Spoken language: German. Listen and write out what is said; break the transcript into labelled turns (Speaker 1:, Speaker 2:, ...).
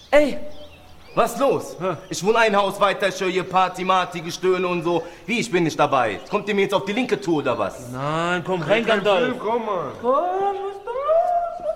Speaker 1: Ey, was los? Ich wohne ein Haus weiter, ich höre hier Party, Marty, Gestöhne und so. Wie, ich bin nicht dabei? Kommt ihr mir jetzt auf die linke Tour oder was?
Speaker 2: Nein, komm rein, Gandalf.
Speaker 3: Komm mal.
Speaker 2: Komm.